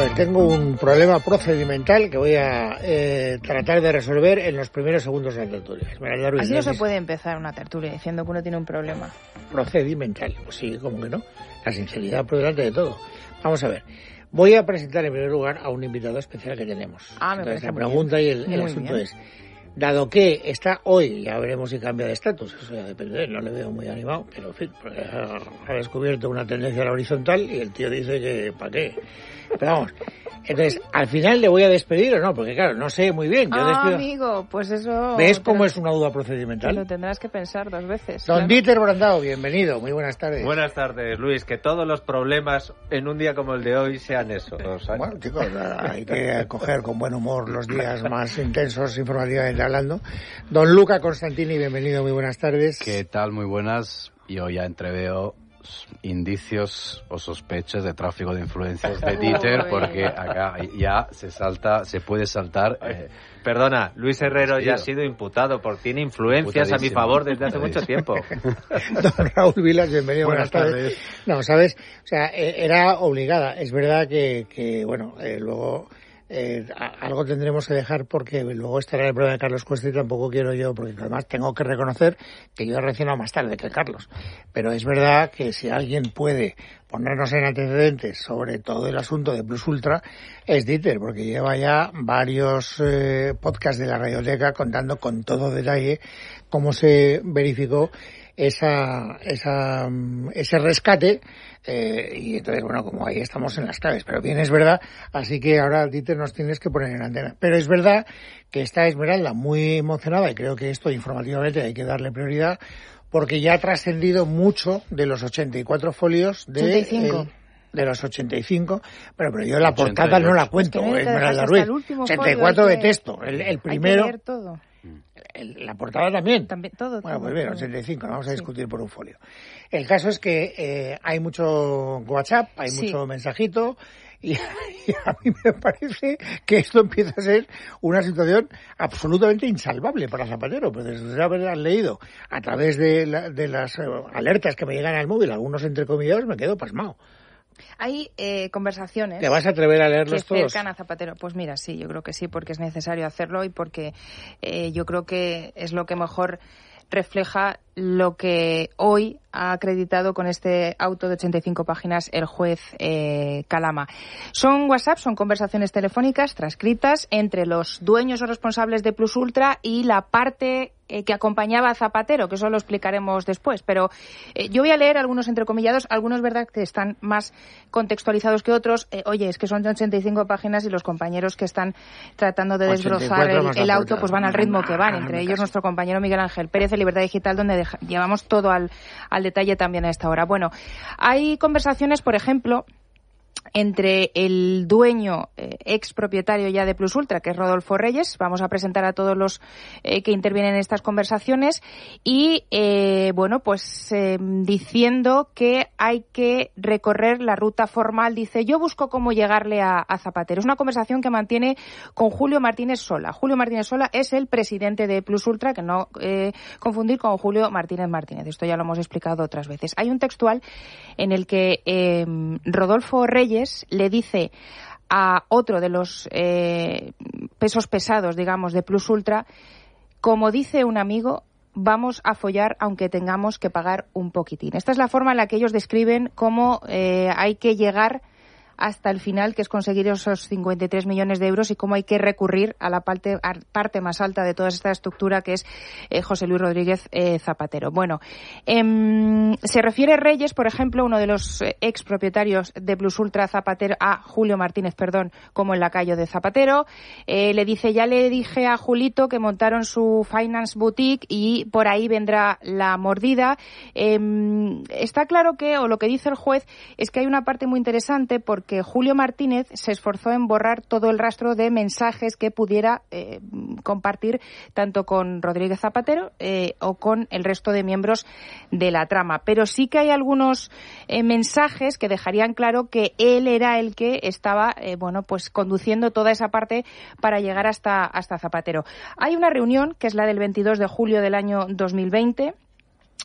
ver, tengo un problema procedimental que voy a tratar de resolver en los primeros segundos de la tertulia. Así no se puede empezar una tertulia diciendo que uno tiene un problema. Procedimental, pues sí, ¿cómo que no? La sinceridad por delante de todo. Vamos a ver. Voy a presentar en primer lugar a un invitado especial que tenemos. Entonces, la pregunta y el asunto es, dado que está hoy, ya veremos si cambia de estatus, eso ya depende de él, no le veo muy animado, pero en fin, porque ha descubierto una tendencia a la horizontal y el tío dice que ¿para qué? Pero vamos, entonces, ¿al final le voy a despedir o no? Porque claro, no sé muy bien. Yo despido... amigo, pues eso... ¿Ves cómo es una duda procedimental? Lo tendrás que pensar 2 veces. Don Dieter Brandao, bienvenido, muy buenas tardes. Buenas tardes, Luis, que todos los problemas en un día como el de hoy sean eso. Bueno, chicos, hay que coger con buen humor los días más intensos informativamente hablando. Don Luca Constantini, bienvenido, muy buenas tardes. ¿Qué tal? Muy buenas. Yo ya entreveo indicios o sospechas de tráfico de influencias de Dieter, porque acá ya se puede saltar. Perdona, Luis Herrero ya ha sido imputado por tiene influencias a mi favor desde hace mucho tiempo. Don Raúl Vilas, bienvenido, buenas tardes. No, sabes, o sea, era obligada. Es verdad que bueno, luego algo tendremos que dejar porque luego estará el problema de Carlos Cuesta y tampoco quiero yo, porque además tengo que reconocer que yo he reaccionado más tarde que Carlos. Pero es verdad que si alguien puede ponernos en antecedentes sobre todo el asunto de Plus Ultra es Dieter, porque lleva ya varios podcasts de la Radioteca contando con todo detalle cómo se verificó ese rescate y entonces bueno, como ahí estamos en las claves, pero bien es verdad, así que ahora Dieter nos tienes que poner en antena, pero es verdad que está Esmeralda muy emocionada y creo que esto informativamente hay que darle prioridad porque ya ha trascendido mucho de los 84 folios de los 85, pero yo la portada no la cuento, Esmeralda Ruiz, 84 de texto, el primero. Hay que leer todo. La portada también. Todo. Bueno, pues bien, 85, no vamos a discutir por un folio. El caso es que hay mucho WhatsApp, hay mucho mensajito, y a mí me parece que esto empieza a ser una situación absolutamente insalvable para Zapatero, pero después de haber leído a través de las alertas que me llegan al móvil, algunos entrecomillados, me quedo pasmado. Hay conversaciones... ¿Te vas a atrever a leerlos todos? Que cercan a Zapatero. Pues mira, sí, yo creo que sí, porque es necesario hacerlo y porque yo creo que es lo que mejor refleja lo que hoy ha acreditado con este auto de 85 páginas el juez Calama. Son WhatsApp, son conversaciones telefónicas transcritas entre los dueños o responsables de Plus Ultra y la parte que acompañaba a Zapatero, que eso lo explicaremos después. Pero yo voy a leer algunos entrecomillados, algunos verdad que están más contextualizados que otros. Oye, es que son 85 páginas y los compañeros que están tratando de desbrozar el auto pues van al ritmo que van, entre ellos nuestro compañero Miguel Ángel Pérez de Libertad Digital, donde llevamos todo al detalle también a esta hora. Bueno, hay conversaciones, por ejemplo, entre el dueño, ex propietario ya de Plus Ultra, que es Rodolfo Reyes. Vamos a presentar a todos los que intervienen en estas conversaciones y, diciendo que hay que recorrer la ruta formal. Dice, yo busco cómo llegarle a Zapatero. Es una conversación que mantiene con Julio Martínez Sola. Julio Martínez Sola es el presidente de Plus Ultra, que no confundir con Julio Martínez Martínez. Esto ya lo hemos explicado otras veces. Hay un textual en el que Rodolfo Reyes le dice a otro de los pesos pesados, digamos, de Plus Ultra, como dice un amigo, vamos a follar aunque tengamos que pagar un poquitín. Esta es la forma en la que ellos describen cómo hay que llegar hasta el final, que es conseguir esos 53 millones de euros y cómo hay que recurrir a la parte más alta de toda esta estructura, que es José Luis Rodríguez Zapatero. Bueno, se refiere Reyes, por ejemplo, uno de los ex propietarios de Plus Ultra, Zapatero, a Julio Martínez, como el lacayo de Zapatero. Le dice, ya le dije a Julito que montaron su Finance Boutique y por ahí vendrá la mordida. Está claro que, o lo que dice el juez, es que hay una parte muy interesante porque Julio Martínez se esforzó en borrar todo el rastro de mensajes que pudiera compartir tanto con Rodríguez Zapatero o con el resto de miembros de la trama. Pero sí que hay algunos mensajes que dejarían claro que él era el que estaba conduciendo toda esa parte para llegar hasta Zapatero. Hay una reunión, que es la del 22 de julio del año 2020,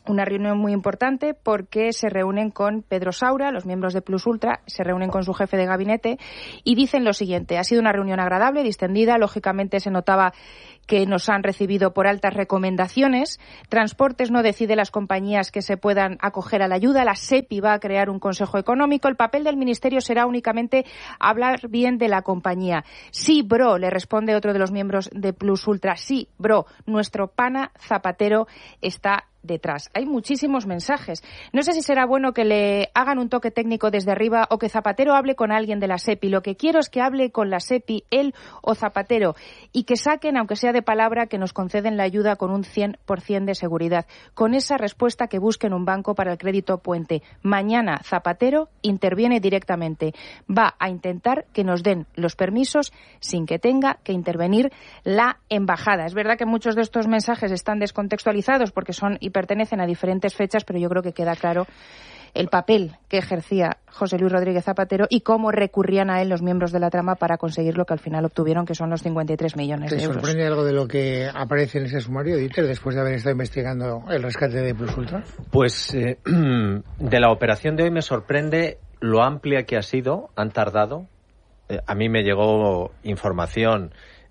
Una reunión muy importante porque se reúnen con Pedro Saura, los miembros de Plus Ultra, se reúnen con su jefe de gabinete y dicen lo siguiente: ha sido una reunión agradable, distendida, lógicamente se notaba que nos han recibido por altas recomendaciones. Transportes no decide las compañías que se puedan acoger a la ayuda. La SEPI va a crear un consejo económico. El papel del Ministerio será únicamente hablar bien de la compañía. Sí, bro, le responde otro de los miembros de Plus Ultra. Sí, bro, nuestro pana Zapatero está detrás. Hay muchísimos mensajes. No sé si será bueno que le hagan un toque técnico desde arriba o que Zapatero hable con alguien de la SEPI. Lo que quiero es que hable con la SEPI, él o Zapatero, y que saquen, aunque sea de palabra, que nos conceden la ayuda con un 100% de seguridad. Con esa respuesta que busquen un banco para el crédito puente. Mañana Zapatero interviene directamente. Va a intentar que nos den los permisos sin que tenga que intervenir la embajada. Es verdad que muchos de estos mensajes están descontextualizados porque son y pertenecen a diferentes fechas, pero yo creo que queda claro el papel que ejercía José Luis Rodríguez Zapatero y cómo recurrían a él los miembros de la trama para conseguir lo que al final obtuvieron, que son los 53 millones de euros. ¿Te sorprende algo de lo que aparece en ese sumario, Dieter, después de haber estado investigando el rescate de Plus Ultra? Pues de la operación de hoy me sorprende lo amplia que ha sido. Han tardado. A mí me llegó información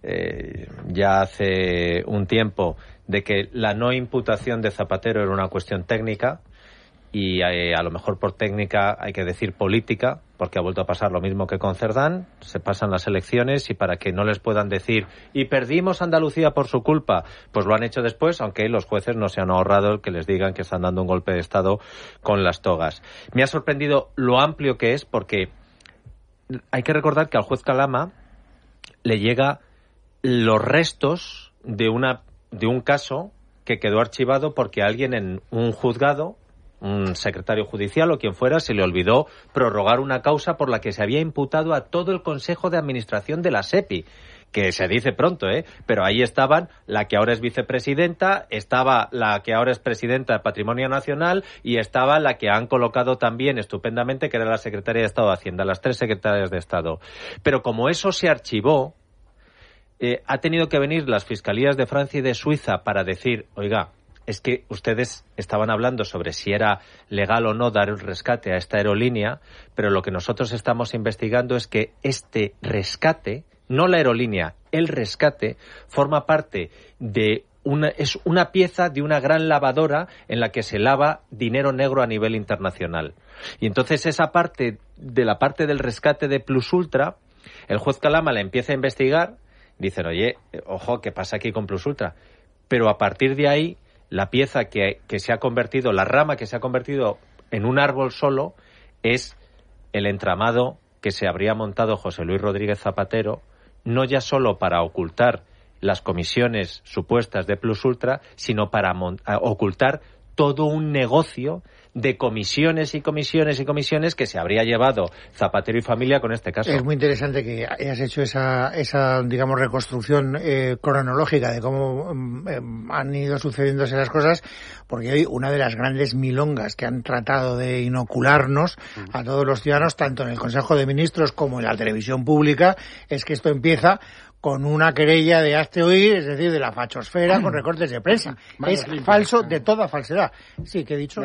ya hace un tiempo de que la no imputación de Zapatero era una cuestión técnica y a lo mejor por técnica hay que decir política, porque ha vuelto a pasar lo mismo que con Cerdán. Se pasan las elecciones y para que no les puedan decir y perdimos Andalucía por su culpa, pues lo han hecho después, aunque los jueces no se han ahorrado el que les digan que están dando un golpe de Estado con las togas. Me ha sorprendido lo amplio que es, porque hay que recordar que al juez Calama le llega los restos de un caso que quedó archivado porque alguien en un juzgado, un secretario judicial o quien fuera, se le olvidó prorrogar una causa por la que se había imputado a todo el Consejo de Administración de la SEPI, que se dice pronto, pero ahí estaban la que ahora es vicepresidenta, estaba la que ahora es presidenta de Patrimonio Nacional y estaba la que han colocado también estupendamente, que era la secretaria de Estado de Hacienda, las 3 secretarias de Estado. Pero como eso se archivó, ha tenido que venir las fiscalías de Francia y de Suiza para decir, oiga, es que ustedes estaban hablando sobre si era legal o no dar el rescate a esta aerolínea, pero lo que nosotros estamos investigando es que este rescate, no la aerolínea, el rescate, forma parte de es una pieza de una gran lavadora en la que se lava dinero negro a nivel internacional. Y entonces esa parte, de la parte del rescate de Plus Ultra, el juez Calama la empieza a investigar. Dicen, oye, ojo, ¿qué pasa aquí con Plus Ultra? Pero a partir de ahí, la pieza que se ha convertido, la rama que se ha convertido en un árbol solo, es el entramado que se habría montado José Luis Rodríguez Zapatero, no ya solo para ocultar las comisiones supuestas de Plus Ultra, sino para ocultar todo un negocio de comisiones y comisiones y comisiones que se habría llevado Zapatero y familia con este caso. Es muy interesante que hayas hecho esa digamos, reconstrucción cronológica de cómo han ido sucediéndose las cosas, porque hoy una de las grandes milongas que han tratado de inocularnos a todos los ciudadanos, tanto en el Consejo de Ministros como en la televisión pública, es que esto empieza con una querella de hazte oír, es decir, de la fachosfera con recortes de prensa. Es falso de toda falsedad. Sí, que he dicho,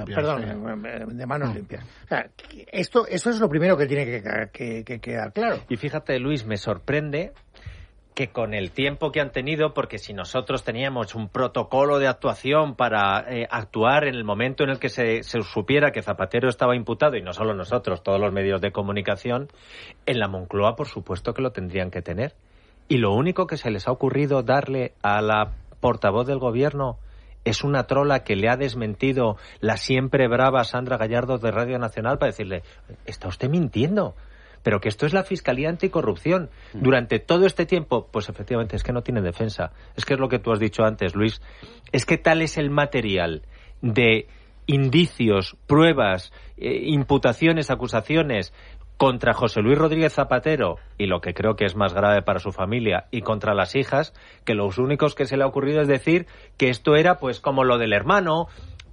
de manos limpias. O sea, eso es lo primero que tiene que quedar claro. Y fíjate, Luis, me sorprende que con el tiempo que han tenido, porque si nosotros teníamos un protocolo de actuación para actuar en el momento en el que se supiera que Zapatero estaba imputado, y no solo nosotros, todos los medios de comunicación, en la Moncloa, por supuesto que lo tendrían que tener. Y lo único que se les ha ocurrido darle a la portavoz del gobierno es una trola que le ha desmentido la siempre brava Sandra Gallardo de Radio Nacional para decirle, está usted mintiendo, pero que esto es la Fiscalía Anticorrupción. Durante todo este tiempo, pues efectivamente es que no tiene defensa. Es que es lo que tú has dicho antes, Luis. Es que tal es el material de indicios, pruebas, imputaciones, acusaciones contra José Luis Rodríguez Zapatero, y lo que creo que es más grave para su familia, y contra las hijas, que los únicos que se le ha ocurrido es decir que esto era pues como lo del hermano,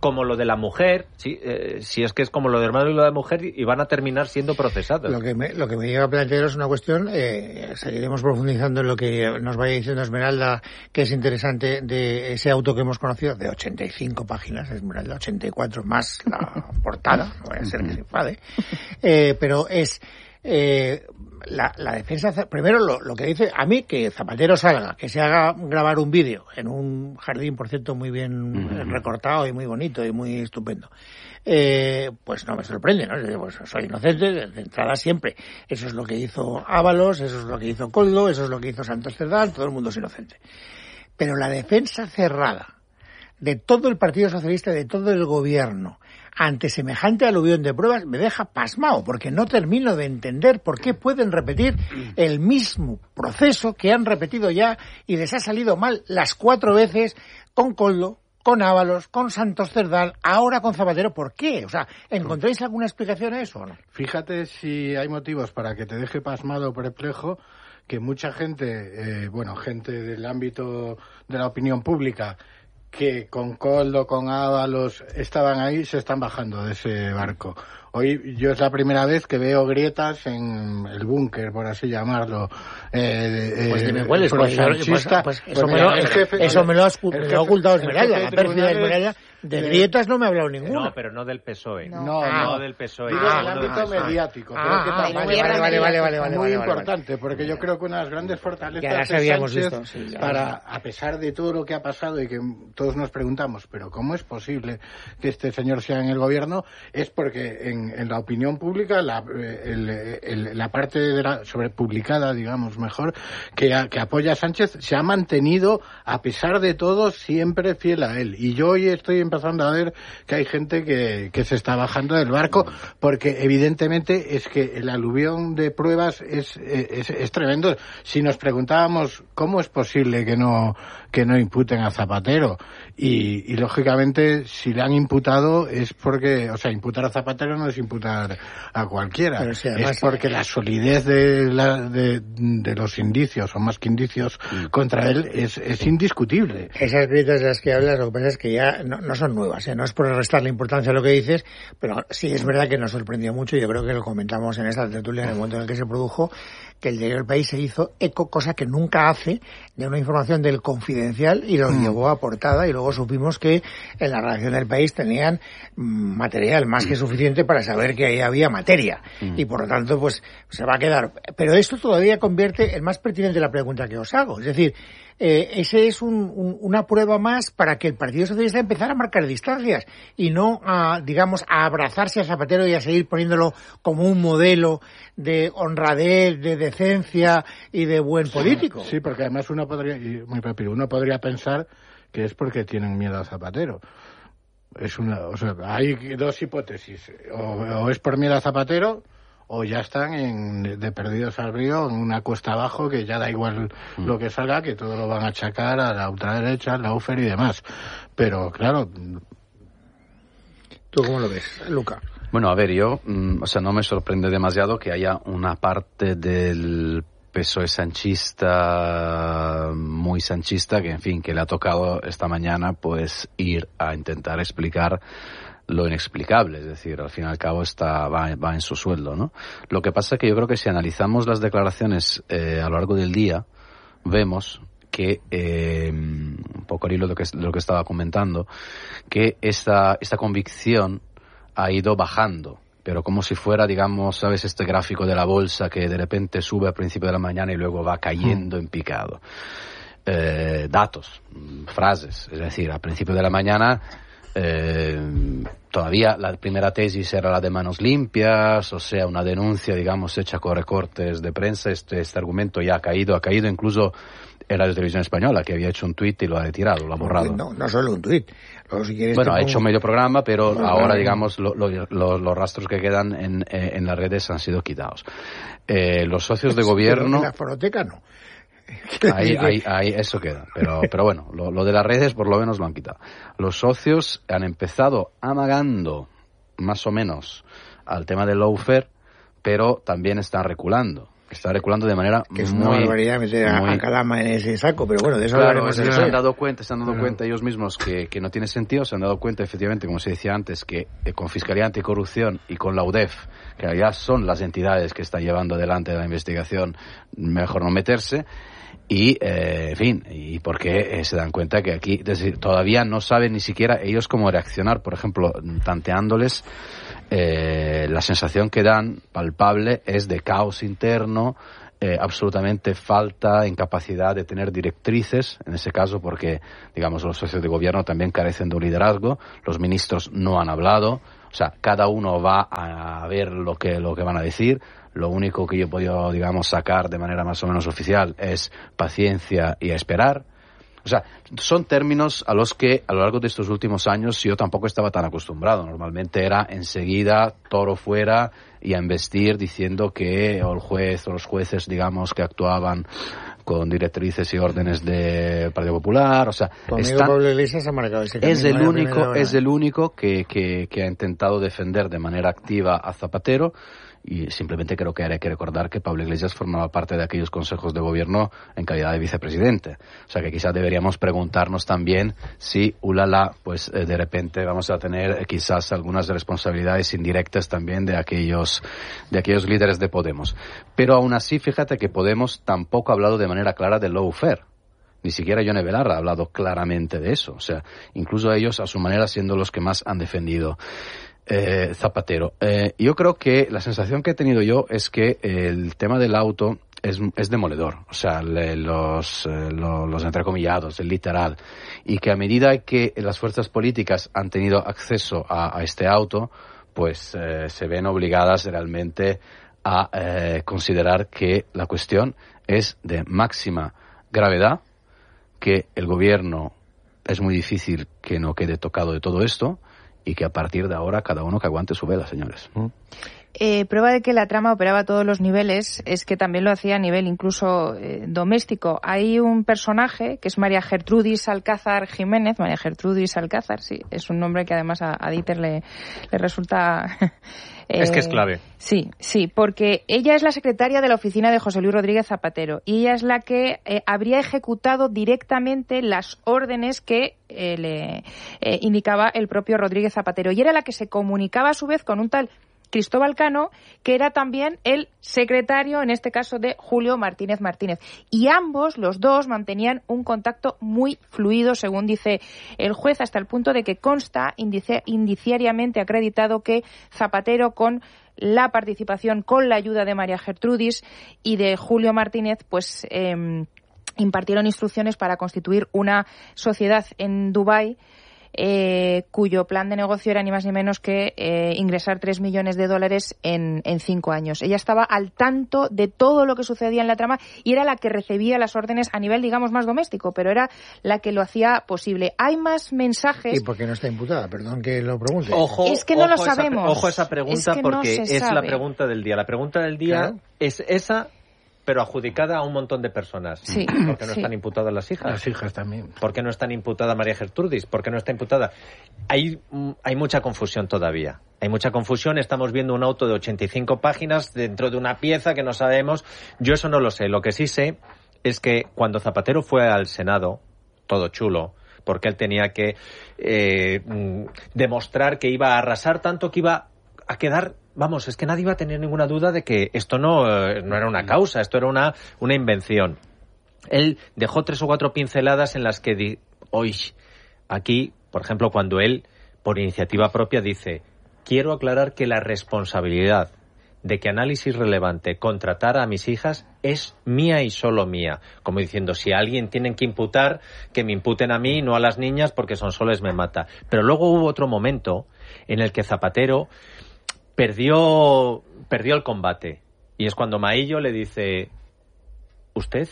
como lo de la mujer, ¿sí? Si es que es como lo de hermano y lo de mujer, y van a terminar siendo procesados. Lo que me lleva a plantear es una cuestión, seguiremos profundizando en lo que nos vaya diciendo Esmeralda, que es interesante, de ese auto que hemos conocido, de 85 páginas, Esmeralda, 84 más la portada, no vaya a ser que se enfade, pero es... la defensa, primero lo que dice a mí, que Zapatero salga, que se haga grabar un vídeo en un jardín, por cierto, muy bien recortado y muy bonito y muy estupendo, pues no me sorprende, ¿no? Pues soy inocente de entrada siempre. Eso es lo que hizo Ábalos, eso es lo que hizo Koldo, eso es lo que hizo Santos Cerdán, todo el mundo es inocente. Pero la defensa cerrada de todo el Partido Socialista y de todo el gobierno ante semejante aluvión de pruebas me deja pasmado, porque no termino de entender por qué pueden repetir el mismo proceso que han repetido ya y les ha salido mal las 4 veces con Koldo, con Ábalos, con Santos Cerdán, ahora con Zapatero. ¿Por qué? O sea, ¿encontráis alguna explicación a eso o no? Fíjate si hay motivos para que te deje pasmado o perplejo, que mucha gente, gente del ámbito de la opinión pública, que con Koldo, con Ábalos estaban ahí, se están bajando de ese barco. Hoy yo es la primera vez que veo grietas en el búnker, por así llamarlo. Pues ni me hueles, eso me lo ha ocultado Esmeralda, la pérfida Esmeralda. De grietas no me ha hablado ninguna. No, pero no del PSOE. No del PSOE. Digo en el ámbito mediático. Vale. Muy importante, porque yo creo que una de las grandes fortalezas de Sánchez, a pesar de todo lo que ha pasado y que todos nos preguntamos, pero ¿cómo es posible que este señor sea en el gobierno? Es porque en la opinión pública, la parte sobre publicada, digamos mejor, que apoya a Sánchez, se ha mantenido, a pesar de todo, siempre fiel a él. Y yo hoy estoy empezando a ver que hay gente que se está bajando del barco, porque evidentemente es que el aluvión de pruebas es tremendo. Si nos preguntábamos cómo es posible que no imputen a Zapatero, y lógicamente si le han imputado es porque, o sea, imputar a Zapatero no es imputar a cualquiera, pero sí, además, es porque la solidez de los indicios, o más que indicios, contra él es indiscutible. Esas grietas de las que hablas, lo que pasa es que ya no son nuevas, no es por restarle importancia a lo que dices, pero sí es verdad que nos sorprendió mucho, y yo creo que lo comentamos en esta tertulia en el momento en el que se produjo, que el diario El País se hizo eco, cosa que nunca hace, de una información del Confidencial y lo llevó a portada, y luego supimos que en la redacción del País tenían material más que suficiente para saber que ahí había materia, y por lo tanto pues se va a quedar. Pero esto todavía convierte en más pertinente la pregunta que os hago, es decir, ese es una prueba más para que el Partido Socialista empezara a marcar distancias y no a abrazarse a Zapatero y a seguir poniéndolo como un modelo de honradez, de decencia y de buen político. Sí, porque además uno podría pensar que es porque tienen miedo a Zapatero. Hay dos hipótesis, o es por miedo a Zapatero, o ya están de perdidos al río, en una cuesta abajo, que ya da igual lo que salga, que todo lo van a achacar a la ultraderecha, a la UFER y demás. Pero claro... ¿Tú cómo lo ves, Luca? Bueno, a ver, yo, no me sorprende demasiado que haya una parte del PSOE sanchista, muy sanchista, que en fin, que le ha tocado esta mañana pues ir a intentar explicar lo inexplicable, es decir, al fin y al cabo va en su sueldo, ¿no? Lo que pasa es que yo creo que si analizamos las declaraciones a lo largo del día, vemos que, un poco al hilo de lo que estaba comentando, que esta convicción ha ido bajando, pero como si fuera, digamos, ¿sabes?, este gráfico de la bolsa que de repente sube al principio de la mañana y luego va cayendo en picado. Datos, frases, es decir, al principio de la mañana todavía la primera tesis era la de manos limpias, o sea, una denuncia, digamos, hecha con recortes de prensa. Este argumento ya ha caído incluso en la televisión española, que había hecho un tuit y lo ha retirado, lo ha borrado. No solo un tuit. Si ha hecho medio programa, pero ahora, digamos, los rastros que quedan en las redes han sido quitados. Los socios de gobierno... En la fonoteca no. Ahí eso queda, pero bueno, lo de las redes por lo menos lo han quitado. Los socios han empezado amagando más o menos al tema del lawfare, pero también están reculando. está reculando de manera que es una barbaridad meter a Calama en ese saco, pero bueno, de eso hablaremos después. Se han dado cuenta ellos mismos que no tiene sentido, se han dado cuenta efectivamente, como se decía antes, que con Fiscalía Anticorrupción y con la UDEF, que ya son las entidades que están llevando adelante la investigación, mejor no meterse. Y, en fin, y porque se dan cuenta que aquí todavía no saben ni siquiera ellos cómo reaccionar. Por ejemplo, tanteándoles, la sensación que dan palpable es de caos interno, absolutamente falta, incapacidad de tener directrices, en ese caso porque, digamos, los socios de gobierno también carecen de un liderazgo, los ministros no han hablado, o sea, cada uno va a ver lo que van a decir. Lo único que yo he podido, digamos, sacar de manera más o menos oficial es paciencia y esperar. O sea, son términos a los que a lo largo de estos últimos años yo tampoco estaba tan acostumbrado. Normalmente era enseguida toro fuera y a embestir diciendo que el juez o los jueces, digamos, que actuaban con directrices y órdenes de Partido Popular, o sea, Pablo Iglesias ha marcado ese camino. Es el único que ha intentado defender de manera activa a Zapatero. Y simplemente creo que hay que recordar que Pablo Iglesias formaba parte de aquellos consejos de gobierno en calidad de vicepresidente. O sea que quizás deberíamos preguntarnos también si, pues de repente vamos a tener quizás algunas responsabilidades indirectas también de aquellos líderes de Podemos. Pero aún así, fíjate que Podemos tampoco ha hablado de manera clara del lawfare. Ni siquiera Yone Belarra ha hablado claramente de eso. O sea, incluso ellos a su manera siendo los que más han defendido Zapatero. Yo creo que la sensación que he tenido yo es que el tema del auto es demoledor, o sea, los entrecomillados, el literal, y que a medida que las fuerzas políticas han tenido acceso a este auto, pues se ven obligadas realmente a considerar que la cuestión es de máxima gravedad, que el gobierno es muy difícil que no quede tocado de todo esto, y que a partir de ahora cada uno que aguante su vela, señores. Prueba de que la trama operaba a todos los niveles es que también lo hacía a nivel incluso doméstico. Hay un personaje que es María Gertrudis Alcázar Jiménez. María Gertrudis Alcázar, sí, es un nombre que además a Dieter le resulta... es que es clave. Sí, porque ella es la secretaria de la oficina de José Luis Rodríguez Zapatero y ella es la que habría ejecutado directamente las órdenes que le indicaba el propio Rodríguez Zapatero y era la que se comunicaba a su vez con un tal Cristóbal Cano, que era también el secretario, en este caso, de Julio Martínez Martínez. Y ambos, los dos, mantenían un contacto muy fluido, según dice el juez, hasta el punto de que consta indiciariamente acreditado que Zapatero, con la participación, con la ayuda de María Gertrudis y de Julio Martínez, pues impartieron instrucciones para constituir una sociedad en Dubái, cuyo plan de negocio era ni más ni menos que ingresar $3 millones en 5 años. Ella estaba al tanto de todo lo que sucedía en la trama y era la que recibía las órdenes a nivel, digamos, más doméstico, pero era la que lo hacía posible. Hay más mensajes... ¿Y por qué no está imputada? Perdón que lo pregunte. Es que no lo sabemos. Ojo a esa pregunta, porque es la pregunta del día. La pregunta del día es esa... pero adjudicada a un montón de personas. Sí, ¿Por qué no están imputadas las hijas? Las hijas también. ¿Por qué no está imputada María Gertrudis? ¿Por qué no está imputada? Hay mucha confusión todavía. Hay mucha confusión. Estamos viendo un auto de 85 páginas dentro de una pieza que no sabemos. Yo eso no lo sé. Lo que sí sé es que cuando Zapatero fue al Senado, todo chulo, porque él tenía que demostrar que iba a arrasar tanto que iba a quedar... Vamos, es que nadie iba a tener ninguna duda de que esto no era una causa, esto era una invención. Él dejó 3 o 4 pinceladas en las que hoy, aquí, por ejemplo, cuando él, por iniciativa propia, dice: quiero aclarar que la responsabilidad de que Análisis Relevante contratara a mis hijas es mía y solo mía. Como diciendo, si a alguien tienen que imputar, que me imputen a mí, no a las niñas, porque Sonsoles me mata. Pero luego hubo otro momento en el que Zapatero perdió el combate. Y es cuando Maillo le dice: usted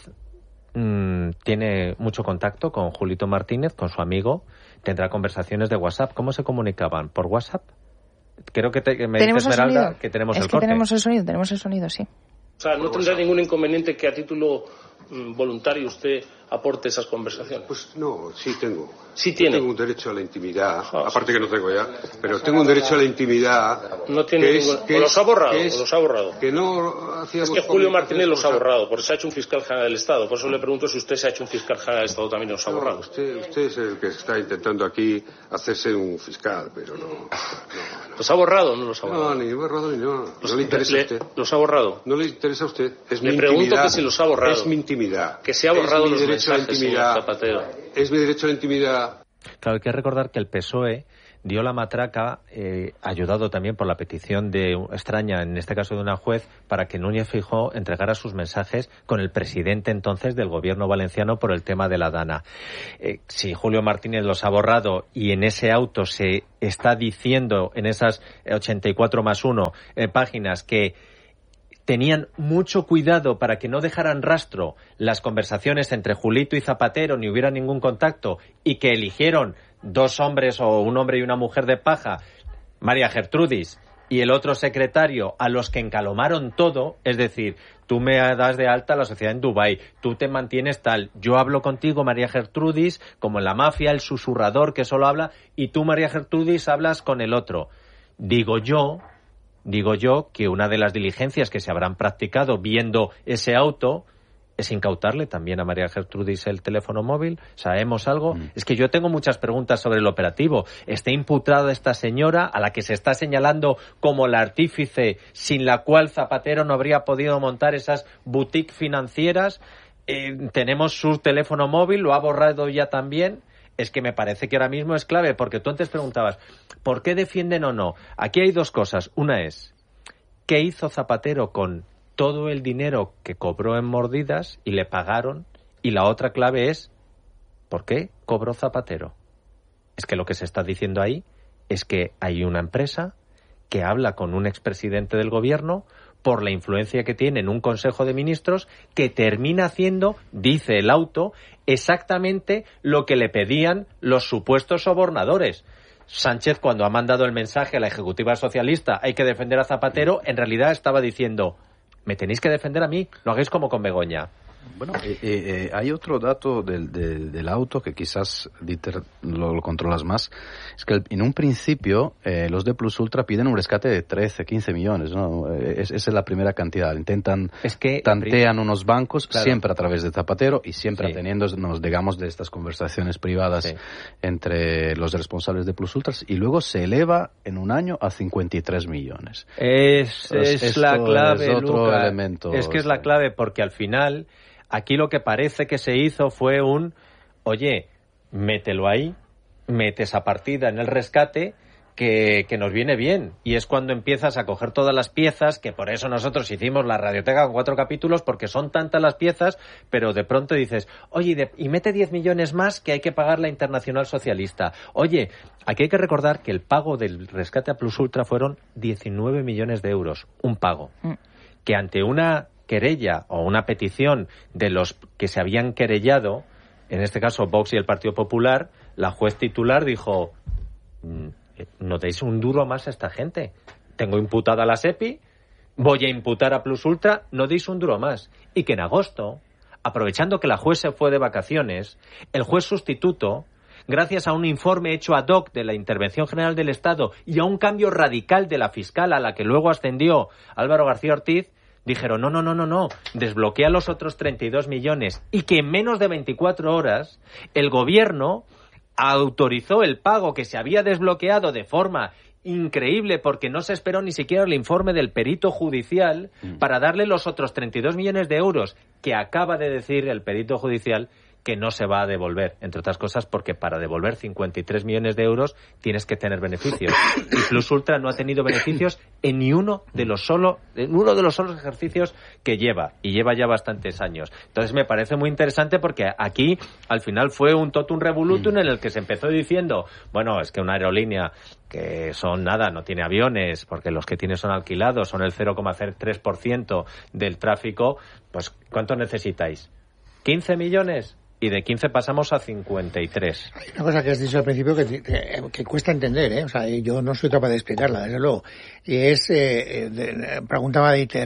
tiene mucho contacto con Julito Martínez, con su amigo, tendrá conversaciones de WhatsApp. ¿Cómo se comunicaban? ¿Por WhatsApp? Creo que me dice Esmeralda que tenemos el corte. Tenemos el sonido, sí. O sea, no tendrá ningún inconveniente que a título voluntario usted aporte esas conversaciones? Pues no, sí tengo. Sí tiene. Tengo un derecho a la intimidad, aparte que no tengo ya, pero tengo un derecho a la intimidad. No tiene ningún... ¿O los ha borrado? Que no hacíamos... Es que Julio Martínez los ha borrado, porque se ha hecho un fiscal general del Estado. Por eso le pregunto si usted se ha hecho un fiscal general del Estado también los ha borrado. Usted es el que está intentando aquí hacerse un fiscal, pero no. ¿Los ha borrado o no los ha borrado? No, ni borrado ni no. No le interesa a usted. ¿Los ha borrado? No le interesa a usted. Es le mi pregunto intimidad. Que si los ha borrado. Es mi intimidad. Que se ha borrado los mensajes, señor Zapatero. Es mi derecho a la intimidad. Claro, hay que recordar que el PSOE dio la matraca, ayudado también por la petición extraña, en este caso de una juez, para que Núñez Feijóo entregara sus mensajes con el presidente entonces del gobierno valenciano por el tema de la Dana. Si Julio Martínez los ha borrado y en ese auto se está diciendo, en esas 84 más 1 páginas, que tenían mucho cuidado para que no dejaran rastro las conversaciones entre Julito y Zapatero, ni hubiera ningún contacto, y que eligieron 2 hombres o un hombre y una mujer de paja, María Gertrudis y el otro secretario, a los que encalomaron todo, es decir, tú me das de alta a la sociedad en Dubái, tú te mantienes tal, yo hablo contigo, María Gertrudis, como en la mafia, el susurrador que solo habla, y tú, María Gertrudis, hablas con el otro. Digo yo que una de las diligencias que se habrán practicado viendo ese auto es incautarle también a María Gertrudis el teléfono móvil. ¿Sabemos algo? Es que yo tengo muchas preguntas sobre el operativo. ¿Está imputada esta señora a la que se está señalando como la artífice sin la cual Zapatero no habría podido montar esas boutiques financieras? Tenemos su teléfono móvil, lo ha borrado ya también. Es que me parece que ahora mismo es clave, porque tú antes preguntabas, ¿por qué defienden o no? Aquí hay 2 cosas. Una es, ¿qué hizo Zapatero con todo el dinero que cobró en mordidas y le pagaron? Y la otra clave es, ¿por qué cobró Zapatero? Es que lo que se está diciendo ahí es que hay una empresa que habla con un expresidente del gobierno por la influencia que tiene en un Consejo de Ministros, que termina haciendo, dice el auto, exactamente lo que le pedían los supuestos sobornadores. Sánchez, cuando ha mandado el mensaje a la Ejecutiva Socialista, hay que defender a Zapatero, en realidad estaba diciendo, me tenéis que defender a mí, lo hagáis como con Begoña. Bueno, hay otro dato del auto que quizás, Dieter, lo controlas más. Es que en un principio los de Plus Ultra piden un rescate de 13, 15 millones, ¿no? Esa es la primera cantidad. Tantean unos bancos, claro, siempre a través de Zapatero y siempre ateniéndonos, digamos, de estas conversaciones privadas entre los responsables de Plus Ultras, y luego se eleva en un año a 53 millones. Es la clave, es otro Luca, elemento. Es que es la clave, porque al final aquí lo que parece que se hizo fue oye, mételo ahí, mete esa partida en el rescate, que nos viene bien. Y es cuando empiezas a coger todas las piezas, que por eso nosotros hicimos la radioteca con 4 capítulos, porque son tantas las piezas, pero de pronto dices, oye, y mete 10 millones más que hay que pagar la Internacional Socialista. Oye, aquí hay que recordar que el pago del rescate a Plus Ultra fueron 19 millones de euros, un pago, que ante una querella o una petición de los que se habían querellado, en este caso Vox y el Partido Popular, la juez titular dijo, no deis un duro más a esta gente. Tengo imputada a la SEPI, voy a imputar a Plus Ultra, no deis un duro más. Y que en agosto, aprovechando que la juez se fue de vacaciones, el juez sustituto, gracias a un informe hecho ad hoc de la Intervención General del Estado y a un cambio radical de la fiscal a la que luego ascendió Álvaro García Ortiz, dijeron, no, desbloquea los otros 32 millones, y que en menos de 24 horas el gobierno autorizó el pago que se había desbloqueado de forma increíble, porque no se esperó ni siquiera el informe del perito judicial para darle los otros 32 millones de euros que acaba de decir el perito judicial que no se va a devolver, entre otras cosas porque para devolver 53 millones de euros tienes que tener beneficios. Y Plus Ultra no ha tenido beneficios en uno de los solos ejercicios que lleva, y lleva ya bastantes años. Entonces me parece muy interesante, porque aquí al final fue un totum revolutum en el que se empezó diciendo, bueno, es que una aerolínea que son nada, no tiene aviones, porque los que tiene son alquilados, son el 0,03% del tráfico, pues ¿cuánto necesitáis? ¿15 millones? Y de 15 pasamos a 53. Hay una cosa que has dicho al principio que cuesta entender, ¿eh? O sea, yo no soy capaz de explicarla, desde luego. Y es, preguntaba Dieter,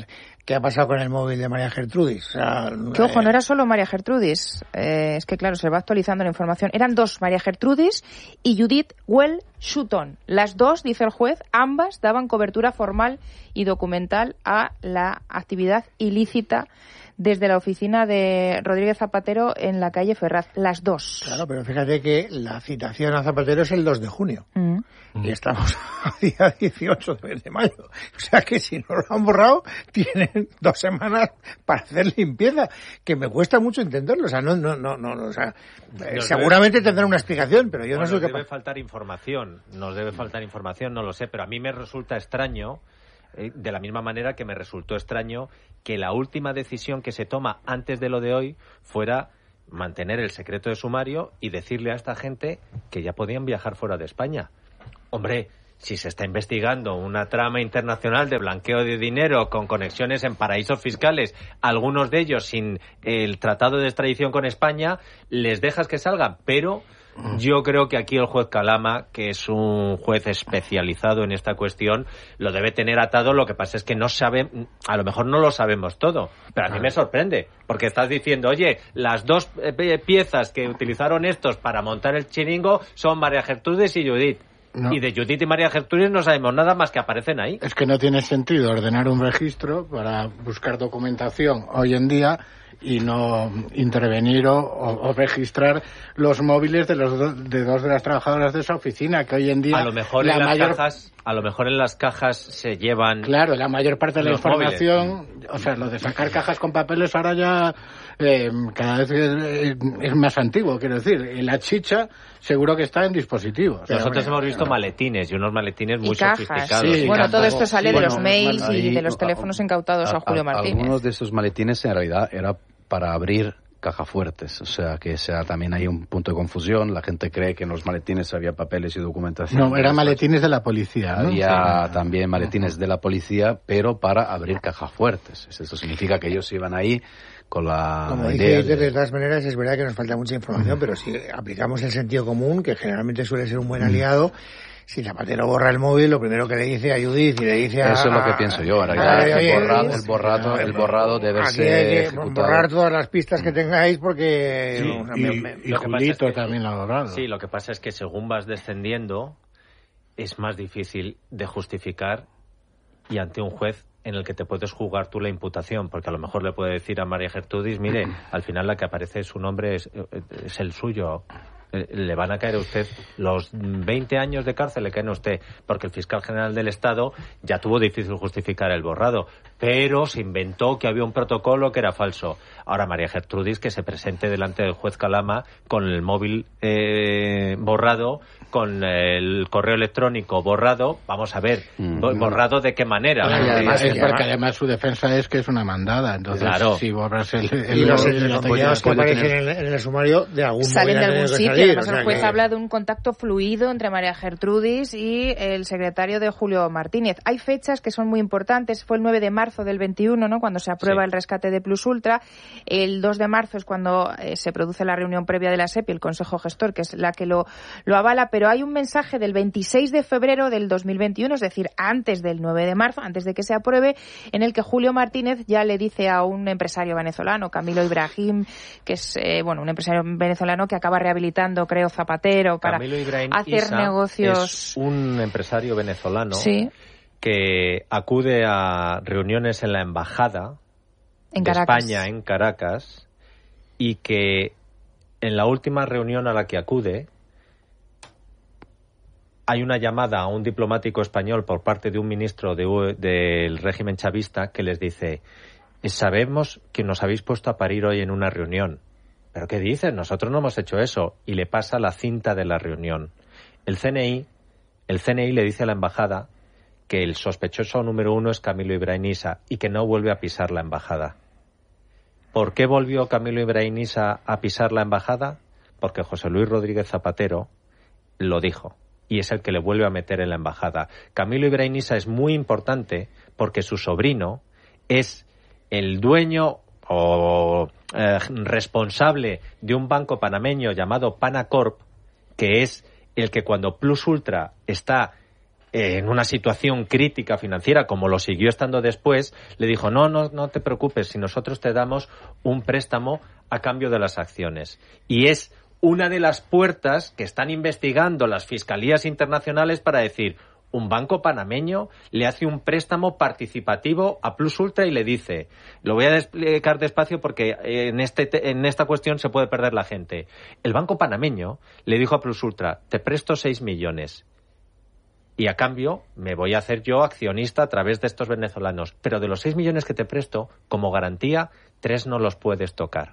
¿qué ha pasado con el móvil de María Gertrudis? O sea, que ojo, no era solo María Gertrudis, es que claro, se va actualizando la información. Eran dos, María Gertrudis y Judith Well-Sutton. Las dos, dice el juez, ambas daban cobertura formal y documental a la actividad ilícita desde la oficina de Rodríguez Zapatero en la calle Ferraz. Las dos. Claro, pero fíjate que la citación a Zapatero es el 2 de junio. Y estamos a día 18 de mayo. O sea que si no lo han borrado, tienen 2 semanas para hacer limpieza. Que me cuesta mucho entenderlo. O sea, no, o sea, seguramente tendrán una explicación, pero yo no sé qué pasa. Nos debe faltar información, no lo sé, pero a mí me resulta extraño, de la misma manera que me resultó extraño que la última decisión que se toma antes de lo de hoy fuera mantener el secreto de sumario y decirle a esta gente que ya podían viajar fuera de España. Hombre, si se está investigando una trama internacional de blanqueo de dinero con conexiones en paraísos fiscales, algunos de ellos sin el tratado de extradición con España, les dejas que salgan, pero yo creo que aquí el juez Calama, que es un juez especializado en esta cuestión, lo debe tener atado. Lo que pasa es que no sabe, a lo mejor no lo sabemos todo, pero a mí me sorprende, porque estás diciendo, oye, las dos piezas que utilizaron estos para montar el chiringo son María Gertrudis y Judith. No. Y de Judith y María Gertrudis no sabemos nada más que aparecen ahí. Es que no tiene sentido ordenar un registro para buscar documentación hoy en día y no intervenir o registrar los móviles de dos de las trabajadoras de esa oficina, que hoy en día... A lo mejor en las cajas se llevan... Claro, la mayor parte de la información, móviles. O sea, lo de sacar cajas con papeles ahora ya cada vez es más antiguo, quiero decir. Y la chicha seguro que está en dispositivos. Nosotros hemos visto maletines y unos maletines muy sofisticados. Sí, bueno, todo esto sale de los mails y de los teléfonos incautados a Julio Martínez. Algunos de esos maletines en realidad era para abrir cajafuertes, o sea que también hay un punto de confusión. La gente cree que en los maletines había papeles y documentación. No, eran maletines de la policía, ¿no? Había también maletines de la policía, pero para abrir cajafuertes. Eso significa que ellos iban ahí con la Como idea dice, de todas maneras, es verdad que nos falta mucha información, pero si aplicamos el sentido común, que generalmente suele ser un buen aliado, si Zapatero borra el móvil, lo primero que le dice a Judith y le dice a... Eso es lo que pienso yo. Ahora el borrado debe aquí ser hay que ejecutado. borrar todas las pistas que tengáis porque... Y Julito también lo ha borrado. Sí, lo que pasa es que según vas descendiendo es más difícil de justificar y ante un juez en el que te puedes jugar tú la imputación, porque a lo mejor le puede decir a María Gertrudis, mire, al final la que aparece su nombre es el suyo. Le van a caer a usted los 20 años de cárcel, le caen a usted, porque el fiscal general del Estado ya tuvo difícil justificar el borrado, pero se inventó que había un protocolo que era falso. Ahora María Gertrudis que se presente delante del juez Calama con el móvil borrado, con el correo electrónico borrado. Vamos a ver, ¿borrado de qué manera? Porque además su defensa es que es una mandada, entonces claro. Si borras el y los entrecomillados que aparecen en el sumario de algún salen de algún sitio. Salir, además el juez habla de un contacto fluido entre María Gertrudis y el secretario de Julio Martínez. Hay fechas que son muy importantes. Fue el 9 de marzo del 21, ¿no?, cuando se aprueba el rescate de Plus Ultra. El 2 de marzo es cuando se produce la reunión previa de la SEPI, el Consejo Gestor, que es la que lo avala, pero hay un mensaje del 26 de febrero del 2021, es decir, antes del 9 de marzo, antes de que se apruebe, en el que Julio Martínez ya le dice a un empresario venezolano, Camilo Ibrahim, que es un empresario venezolano que acaba rehabilitando, creo, Zapatero para hacer negocios. Es un empresario venezolano sí. que acude a reuniones en la embajada de España en Caracas y que en la última reunión a la que acude hay una llamada a un diplomático español por parte de un ministro del régimen chavista que les dice: sabemos que nos habéis puesto a parir hoy en una reunión. ¿Pero qué dices? Nosotros no hemos hecho eso. Y le pasa la cinta de la reunión. El CNI le dice a la embajada que el sospechoso número 1 es Camilo Ibrahim Issa y que no vuelve a pisar la embajada. ¿Por qué volvió Camilo Ibrahim Issa a pisar la embajada? Porque José Luis Rodríguez Zapatero lo dijo y es el que le vuelve a meter en la embajada. Camilo Ibrahim Issa es muy importante porque su sobrino es el dueño o responsable de un banco panameño llamado Panacorp, que es el que cuando Plus Ultra está en una situación crítica financiera, como lo siguió estando después, le dijo, no te preocupes, si nosotros te damos un préstamo a cambio de las acciones. Y es una de las puertas que están investigando las fiscalías internacionales para decir, un banco panameño le hace un préstamo participativo a Plus Ultra y le dice, lo voy a explicar despacio porque en esta cuestión se puede perder la gente. El banco panameño le dijo a Plus Ultra, te presto 6 millones y a cambio me voy a hacer yo accionista a través de estos venezolanos, pero de los 6 millones que te presto, como garantía, 3 no los puedes tocar.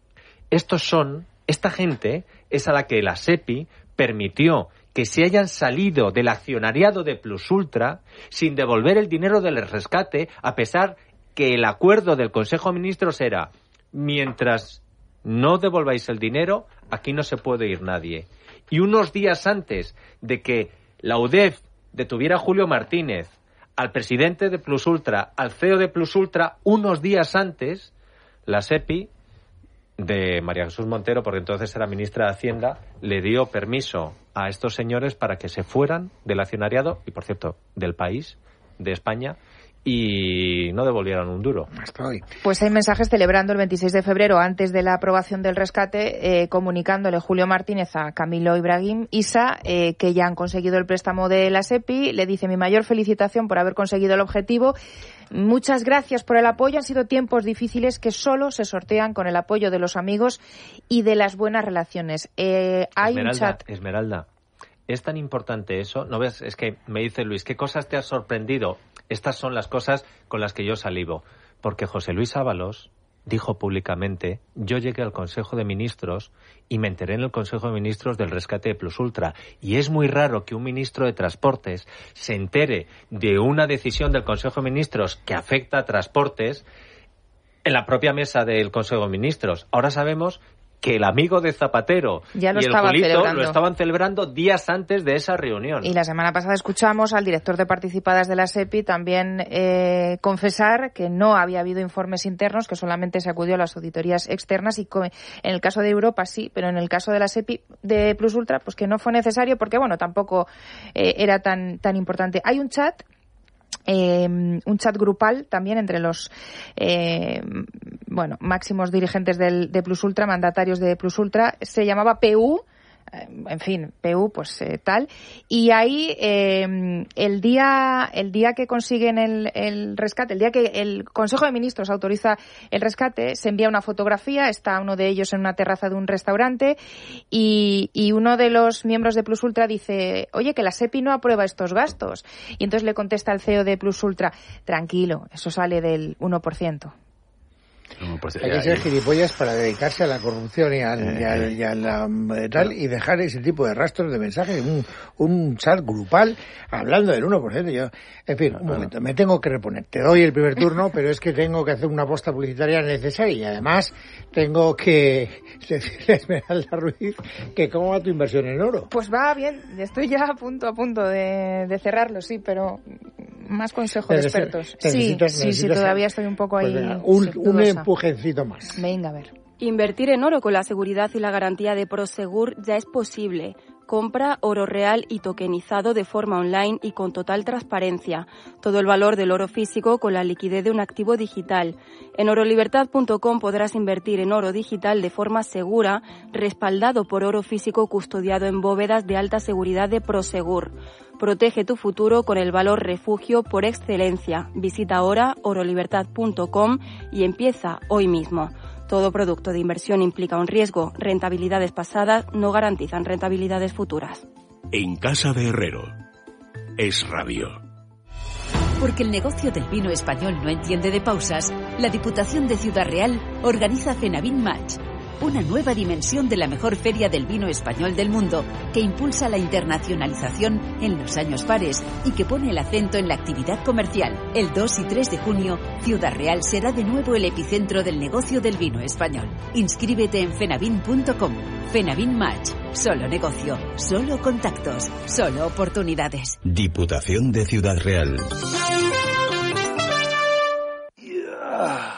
Esta gente es a la que la SEPI permitió que se hayan salido del accionariado de Plus Ultra sin devolver el dinero del rescate, a pesar que el acuerdo del Consejo de Ministros era, mientras no devolváis el dinero, aquí no se puede ir nadie. Y unos días antes de que la UDEF detuviera a Julio Martínez, al presidente de Plus Ultra, al CEO de Plus Ultra, unos días antes, la SEPI de María Jesús Montero, porque entonces era ministra de Hacienda, le dio permiso a estos señores para que se fueran del accionariado y, por cierto, del país, de España, y no devolvieron un duro. Hasta hoy. Pues hay mensajes celebrando el 26 de febrero, antes de la aprobación del rescate, comunicándole Julio Martínez a Camilo Ibrahim Issa que ya han conseguido el préstamo de la SEPI. Le dice, mi mayor felicitación por haber conseguido el objetivo. Muchas gracias por el apoyo. Han sido tiempos difíciles que solo se sortean con el apoyo de los amigos y de las buenas relaciones. Hay un chat. Esmeralda, es tan importante eso. ¿No ves? Es que me dice Luis, ¿qué cosas te has sorprendido? Estas son las cosas con las que yo salivo. Porque José Luis Ábalos dijo públicamente, yo llegué al Consejo de Ministros y me enteré en el Consejo de Ministros del rescate de Plus Ultra. Y es muy raro que un ministro de Transportes se entere de una decisión del Consejo de Ministros que afecta a transportes en la propia mesa del Consejo de Ministros. Ahora sabemos que el amigo de Zapatero y el Julito lo estaban celebrando días antes de esa reunión. Y la semana pasada escuchamos al director de participadas de la SEPI también confesar que no había habido informes internos, que solamente se acudió a las auditorías externas, y en el caso de Europa sí, pero en el caso de la SEPI de Plus Ultra, pues que no fue necesario porque, bueno, tampoco era tan importante. Hay un chat grupal también entre los máximos dirigentes de Plus Ultra, mandatarios de Plus Ultra, se llamaba PU, en fin, PU, pues tal, y ahí el día que consiguen el rescate, el día que el Consejo de Ministros autoriza el rescate, se envía una fotografía, está uno de ellos en una terraza de un restaurante y uno de los miembros de Plus Ultra dice, oye, que la SEPI no aprueba estos gastos, y entonces le contesta el CEO de Plus Ultra, tranquilo, eso sale del 1%. Hay que ser gilipollas para dedicarse a la corrupción y a la tal, y dejar ese tipo de rastros de mensajes, un chat grupal hablando del 1%. Yo, en fin, un momento, me tengo que reponer. Te doy el primer turno, pero es que tengo que hacer una aposta publicitaria necesaria y además tengo que decirle a Esmeralda Ruiz que cómo va tu inversión en oro. Pues va bien, estoy ya a punto de cerrarlo, sí, pero más consejos de expertos. Sí, todavía estoy un poco ahí. Un empujoncito más. Venga, a ver. Invertir en oro con la seguridad y la garantía de Prosegur ya es posible. Compra oro real y tokenizado de forma online y con total transparencia. Todo el valor del oro físico con la liquidez de un activo digital. En orolibertad.com podrás invertir en oro digital de forma segura, respaldado por oro físico custodiado en bóvedas de alta seguridad de Prosegur. Protege tu futuro con el valor refugio por excelencia. Visita ahora orolibertad.com y empieza hoy mismo. Todo producto de inversión implica un riesgo. Rentabilidades pasadas no garantizan rentabilidades futuras. En Casa de Herrero. Es radio. Porque el negocio del vino español no entiende de pausas, la Diputación de Ciudad Real organiza Fenavin Match, una nueva dimensión de la mejor feria del vino español del mundo, que impulsa la internacionalización en los años pares y que pone el acento en la actividad comercial. El 2 y 3 de junio, Ciudad Real será de nuevo el epicentro del negocio del vino español. Inscríbete en fenavin.com. Fenavin Match. Solo negocio, solo contactos, solo oportunidades. Diputación de Ciudad Real.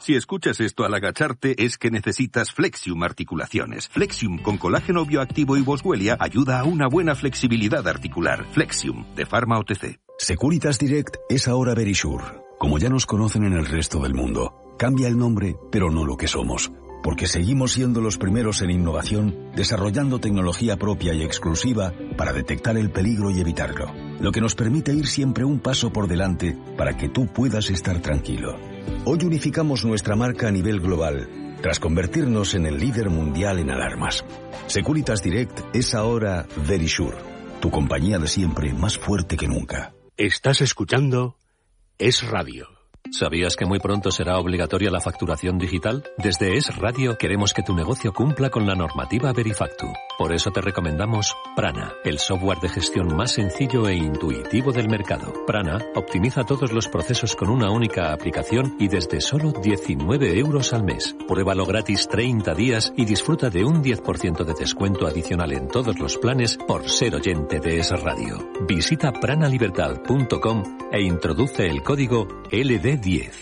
Si escuchas esto al agacharte, es que necesitas Flexium Articulaciones. Flexium con colágeno bioactivo y boswellia ayuda a una buena flexibilidad articular. Flexium, de Pharma OTC. Securitas Direct es ahora Verisure. Como ya nos conocen en el resto del mundo, cambia el nombre, pero no lo que somos. Porque seguimos siendo los primeros en innovación, desarrollando tecnología propia y exclusiva para detectar el peligro y evitarlo. Lo que nos permite ir siempre un paso por delante para que tú puedas estar tranquilo. Hoy unificamos nuestra marca a nivel global, tras convertirnos en el líder mundial en alarmas. Securitas Direct es ahora Verisure, tu compañía de siempre más fuerte que nunca. Estás escuchando Es Radio. ¿Sabías que muy pronto será obligatoria la facturación digital? Desde Es Radio queremos que tu negocio cumpla con la normativa Verifactu. Por eso te recomendamos Prana, el software de gestión más sencillo e intuitivo del mercado. Prana optimiza todos los procesos con una única aplicación y desde solo 19 euros al mes. Pruébalo gratis 30 días y disfruta de un 10% de descuento adicional en todos los planes por ser oyente de Es Radio. Visita pranalibertad.com e introduce el código LD10.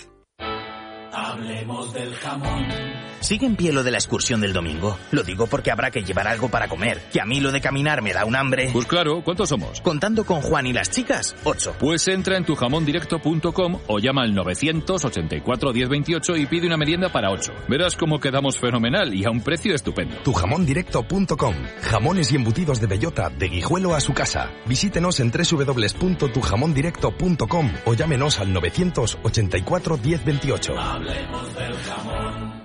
Hablemos del jamón. ¿Sigue en pie lo de la excursión del domingo? Lo digo porque habrá que llevar algo para comer. Que a mí lo de caminar me da un hambre. Pues claro, ¿cuántos somos? Contando con Juan y las chicas, 8. Pues entra en tujamondirecto.com o llama al 984 1028 y pide una merienda para 8. Verás cómo quedamos fenomenal y a un precio estupendo. Tujamondirecto.com. Jamones y embutidos de bellota, de Guijuelo a su casa. Visítenos en www.tujamondirecto.com o llámenos al 984 1028. Hablemos del jamón.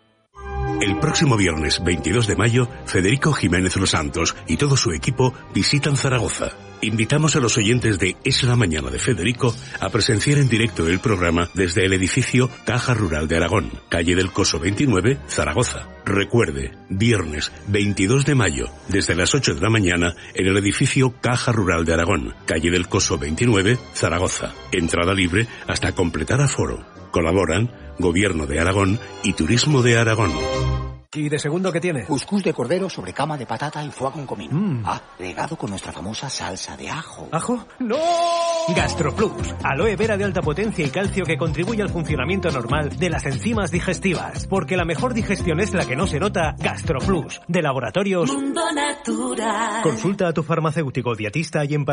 El próximo viernes 22 de mayo, Federico Jiménez Los Santos y todo su equipo visitan Zaragoza. Invitamos a los oyentes de Es la Mañana de Federico a presenciar en directo el programa desde el edificio Caja Rural de Aragón, calle del Coso 29, Zaragoza. Recuerde, viernes 22 de mayo, desde las 8 de la mañana, en el edificio Caja Rural de Aragón, calle del Coso 29, Zaragoza. Entrada libre hasta completar aforo. Colaboran Gobierno de Aragón y Turismo de Aragón. ¿Y de segundo qué tiene? Cuscús de cordero sobre cama de patata y foie con comino. Regado con nuestra famosa salsa de ajo. ¿Ajo? ¡No! GastroPlus. Aloe vera de alta potencia y calcio que contribuye al funcionamiento normal de las enzimas digestivas. Porque la mejor digestión es la que no se nota. GastroPlus. De Laboratorios Mundo Natural. Consulta a tu farmacéutico dietista y en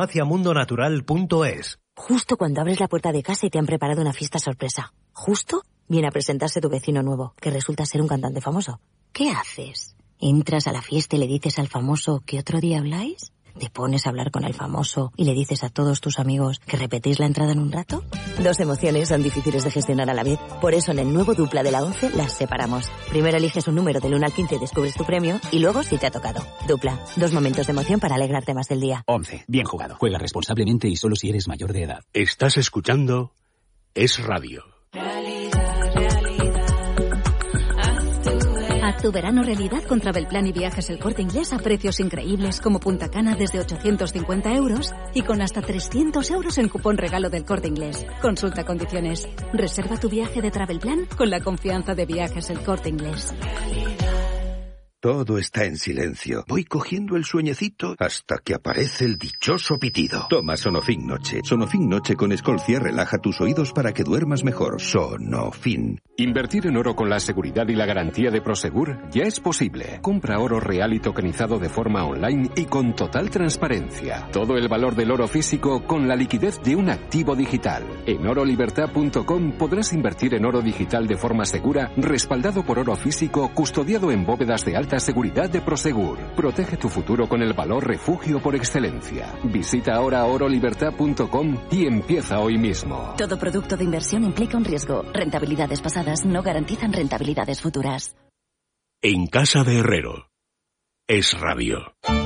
parafarmaciamundonatural.es. Justo cuando abres la puerta de casa y te han preparado una fiesta sorpresa. Justo viene a presentarse tu vecino nuevo, que resulta ser un cantante famoso. ¿Qué haces? ¿Entras a la fiesta y le dices al famoso que otro día habláis? ¿Te pones a hablar con el famoso y le dices a todos tus amigos que repetís la entrada en un rato? Dos emociones son difíciles de gestionar a la vez. Por eso en el nuevo Dupla de la 11 las separamos. Primero eliges un número del 1 al 15 y descubres tu premio y luego si te ha tocado. Dupla. Dos momentos de emoción para alegrarte más del día. 11. Bien jugado. Juega responsablemente y solo si eres mayor de edad. Estás escuchando Es Radio. Haz tu verano realidad con Travelplan y Viajes El Corte Inglés a precios increíbles como Punta Cana desde 850 euros y con hasta 300 euros en cupón regalo del Corte Inglés. Consulta condiciones. Reserva tu viaje de Travelplan con la confianza de Viajes El Corte Inglés. Todo está en silencio. Voy cogiendo el sueñecito hasta que aparece el dichoso pitido. Toma Sonofin Noche. Sonofin Noche con Escolcia relaja tus oídos para que duermas mejor. Sonofin. Invertir en oro con la seguridad y la garantía de Prosegur ya es posible. Compra oro real y tokenizado de forma online y con total transparencia. Todo el valor del oro físico con la liquidez de un activo digital. En orolibertad.com podrás invertir en oro digital de forma segura, respaldado por oro físico, custodiado en bóvedas de alta seguridad de Prosegur. Protege tu futuro con el valor refugio por excelencia. Visita ahora orolibertad.com y empieza hoy mismo. Todo producto de inversión implica un riesgo. Rentabilidades pasadas no garantizan rentabilidades futuras. En casa de Herrero. Es Radio.